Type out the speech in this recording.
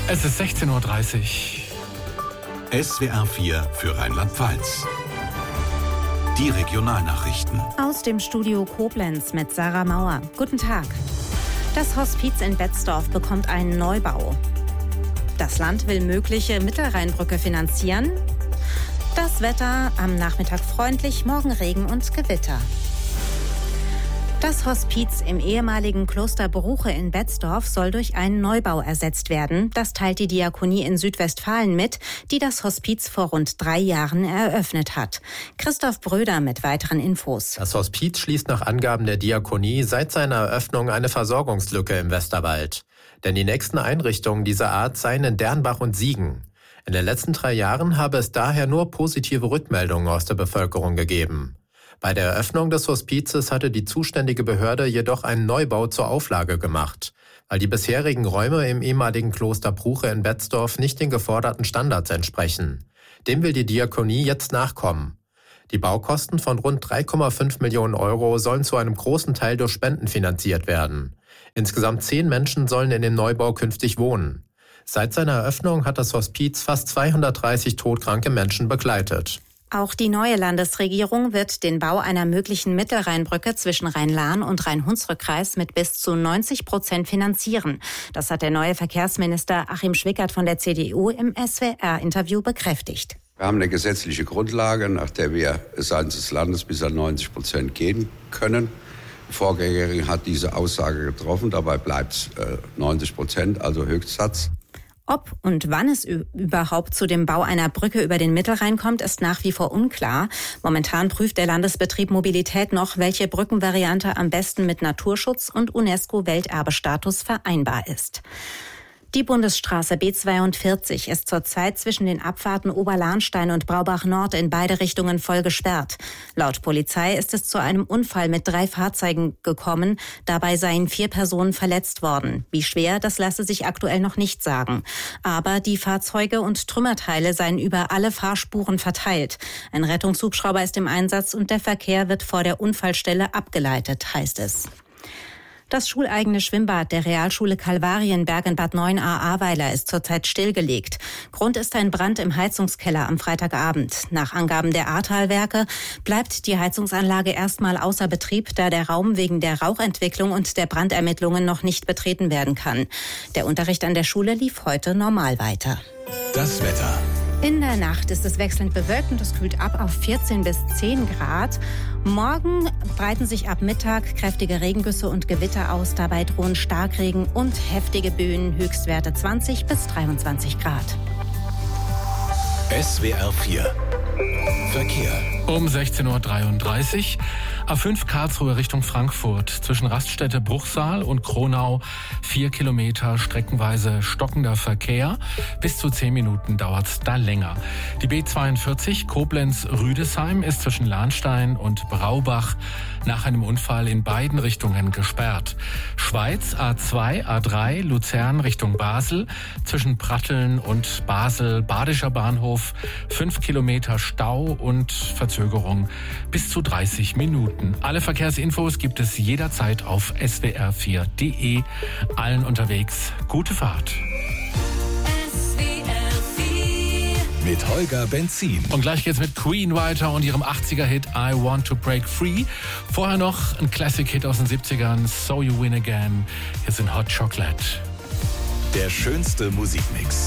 Es ist 16:30 Uhr. SWR 4 für Rheinland-Pfalz. Die Regionalnachrichten. Aus dem Studio Koblenz mit Sarah Mauer. Guten Tag. Das Hospiz in Betzdorf bekommt einen Neubau. Das Land will mögliche Mittelrheinbrücke finanzieren. Das Wetter am Nachmittag freundlich, morgen Regen und Gewitter. Das Hospiz im ehemaligen Kloster Bruche in Betzdorf soll durch einen Neubau ersetzt werden. Das teilt die Diakonie in Südwestfalen mit, die das Hospiz vor rund 3 Jahren eröffnet hat. Christoph Bröder mit weiteren Infos. Das Hospiz schließt nach Angaben der Diakonie seit seiner Eröffnung eine Versorgungslücke im Westerwald. Denn die nächsten Einrichtungen dieser Art seien in Dernbach und Siegen. In den letzten 3 Jahren habe es daher nur positive Rückmeldungen aus der Bevölkerung gegeben. Bei der Eröffnung des Hospizes hatte die zuständige Behörde jedoch einen Neubau zur Auflage gemacht, weil die bisherigen Räume im ehemaligen Kloster Bruche in Betzdorf nicht den geforderten Standards entsprechen. Dem will die Diakonie jetzt nachkommen. Die Baukosten von rund 3,5 Millionen Euro sollen zu einem großen Teil durch Spenden finanziert werden. Insgesamt 10 Menschen sollen in dem Neubau künftig wohnen. Seit seiner Eröffnung hat das Hospiz fast 230 todkranke Menschen begleitet. Auch die neue Landesregierung wird den Bau einer möglichen Mittelrheinbrücke zwischen Rhein-Lahn und Rhein-Hunsrück-Kreis mit bis zu 90% finanzieren. Das hat der neue Verkehrsminister Achim Schwickert von der CDU im SWR-Interview bekräftigt. Wir haben eine gesetzliche Grundlage, nach der wir seitens des Landes bis an 90% gehen können. Die Vorgängerin hat diese Aussage getroffen, dabei bleibt es 90%, also Höchstsatz. Ob und wann es überhaupt zu dem Bau einer Brücke über den Mittelrhein kommt, ist nach wie vor unklar. Momentan prüft der Landesbetrieb Mobilität noch, welche Brückenvariante am besten mit Naturschutz und UNESCO-Welterbestatus vereinbar ist. Die Bundesstraße B42 ist zurzeit zwischen den Abfahrten Oberlahnstein und Braubach-Nord in beide Richtungen voll gesperrt. Laut Polizei ist es zu einem Unfall mit 3 Fahrzeugen gekommen. Dabei seien 4 Personen verletzt worden. Wie schwer, das lasse sich aktuell noch nicht sagen. Aber die Fahrzeuge und Trümmerteile seien über alle Fahrspuren verteilt. Ein Rettungshubschrauber ist im Einsatz und der Verkehr wird vor der Unfallstelle abgeleitet, heißt es. Das schuleigene Schwimmbad der Realschule Kalvarienberg in Bad 9a-Ahrweiler ist zurzeit stillgelegt. Grund ist ein Brand im Heizungskeller am Freitagabend. Nach Angaben der Ahrtalwerke bleibt die Heizungsanlage erstmal außer Betrieb, da der Raum wegen der Rauchentwicklung und der Brandermittlungen noch nicht betreten werden kann. Der Unterricht an der Schule lief heute normal weiter. Das Wetter. In der Nacht ist es wechselnd bewölkt und es kühlt ab auf 14 bis 10 Grad. Morgen breiten sich ab Mittag kräftige Regengüsse und Gewitter aus. Dabei drohen Starkregen und heftige Böen, Höchstwerte 20 bis 23 Grad. SWR 4 Verkehr. Um 16:33 Uhr. A5 Karlsruhe Richtung Frankfurt. Zwischen Raststätte Bruchsal und Kronau 4 Kilometer streckenweise stockender Verkehr. Bis zu 10 Minuten dauert's da länger. Die B42 Koblenz-Rüdesheim ist zwischen Lahnstein und Braubach nach einem Unfall in beiden Richtungen gesperrt. Schweiz A2, A3 Luzern Richtung Basel. Zwischen Pratteln und Basel Badischer Bahnhof 5 Kilometer Stau und Verzögerung bis zu 30 Minuten. Alle Verkehrsinfos gibt es jederzeit auf swr4.de. Allen unterwegs gute Fahrt. Mit Holger Benzin. Und gleich geht's mit Queen weiter und ihrem 80er-Hit I Want to Break Free. Vorher noch ein Classic-Hit aus den 70ern, So You Win Again. Hier sind Hot Chocolate. Der schönste Musikmix.